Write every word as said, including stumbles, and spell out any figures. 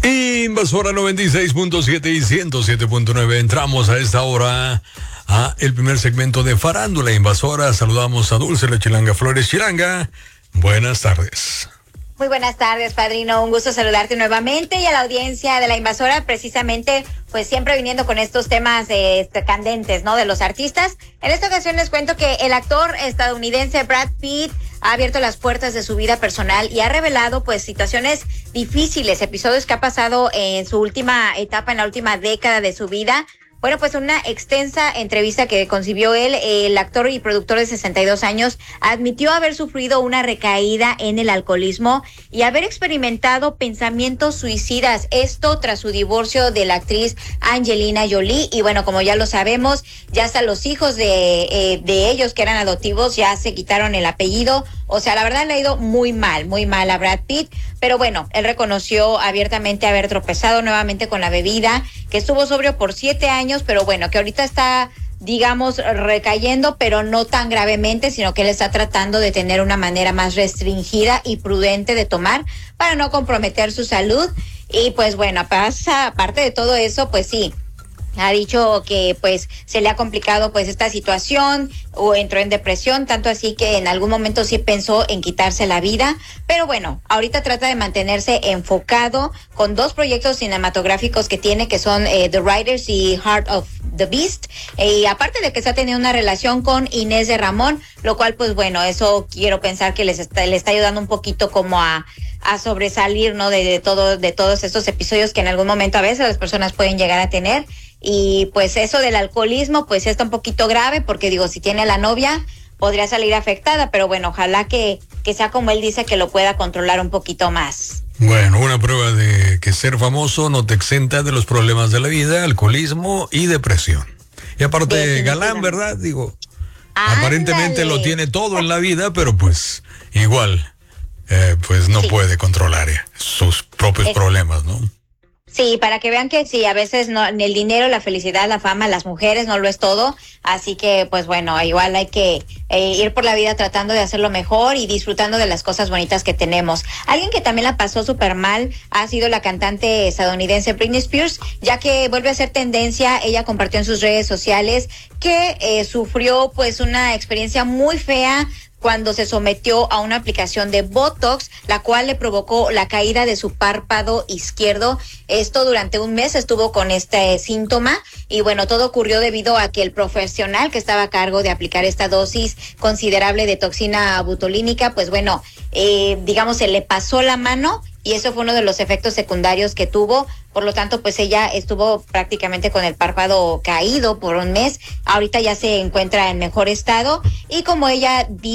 Invasora noventa y seis punto siete y ciento siete punto nueve. Entramos a esta hora a el primer segmento de Farándula Invasora. Saludamos a Dulce La Chilanga Flores. Chilanga, buenas tardes. Muy buenas tardes, padrino. Un gusto saludarte nuevamente y a la audiencia de La Invasora, precisamente, pues siempre viniendo con estos temas eh, candentes, ¿no? De los artistas. En esta ocasión les cuento que el actor estadounidense Brad Pitt ha abierto las puertas de su vida personal y ha revelado pues situaciones difíciles, episodios que ha pasado en su última etapa, en la última década de su vida. Bueno, pues una extensa entrevista que concibió él, el actor y productor de sesenta y dos años, admitió haber sufrido una recaída en el alcoholismo y haber experimentado pensamientos suicidas. Esto tras su divorcio de la actriz Angelina Jolie. Y bueno, como ya lo sabemos, ya hasta los hijos de, eh, de ellos que eran adoptivos ya se quitaron el apellido. O sea, la verdad le ha ido muy mal, muy mal a Brad Pitt. Pero bueno, él reconoció abiertamente haber tropezado nuevamente con la bebida, que estuvo sobrio por siete años, pero bueno, que ahorita está, digamos, recayendo, pero no tan gravemente, sino que él está tratando de tener una manera más restringida y prudente de tomar para no comprometer su salud. Y pues bueno, pasa, aparte de todo eso, pues sí, ha dicho que pues se le ha complicado pues esta situación o entró en depresión, tanto así que en algún momento sí pensó en quitarse la vida, pero bueno, ahorita trata de mantenerse enfocado con dos proyectos cinematográficos que tiene, que son eh, The Riders y Heart of the Beast, y aparte de que se ha tenido una relación con Inés de Ramón, lo cual pues bueno, eso quiero pensar que les está, le está ayudando un poquito como a a sobresalir, ¿no? De, de todo, de todos estos episodios que en algún momento a veces las personas pueden llegar a tener. Y pues eso del alcoholismo, pues está un poquito grave, porque digo, si tiene a la novia, podría salir afectada, pero bueno, ojalá que, que sea como él dice, que lo pueda controlar un poquito más. Bueno, una prueba de que ser famoso no te exenta de los problemas de la vida, alcoholismo y depresión. Y aparte, galán, ¿verdad? Digo, Ándale. Aparentemente lo tiene todo en la vida, pero pues igual, eh, pues no sí. puede controlar eh, sus propios es... problemas, ¿no? Sí, para que vean que sí, a veces no, ni el dinero, la felicidad, la fama, las mujeres no lo es todo, así que pues bueno, igual hay que eh, ir por la vida tratando de hacerlo mejor y disfrutando de las cosas bonitas que tenemos. Alguien que también la pasó súper mal ha sido la cantante estadounidense Britney Spears, ya que vuelve a ser tendencia. Ella compartió en sus redes sociales que eh, sufrió pues una experiencia muy fea cuando se sometió a una aplicación de Botox, la cual le provocó la caída de su párpado izquierdo. Esto durante un mes estuvo con este síntoma y bueno, todo ocurrió debido a que el profesional que estaba a cargo de aplicar esta dosis considerable de toxina botulínica, pues bueno, eh, digamos, se le pasó la mano y eso fue uno de los efectos secundarios que tuvo. Por lo tanto, pues ella estuvo prácticamente con el párpado caído por un mes. Ahorita ya se encuentra en mejor estado y como ella dice,